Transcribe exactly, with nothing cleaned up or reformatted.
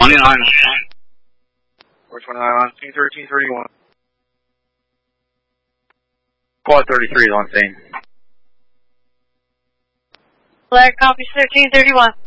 twenty-nine. four twenty-nine on scene, thirteen thirty-one. Quad thirty-three is on scene. Flag copies thirteen thirty-one.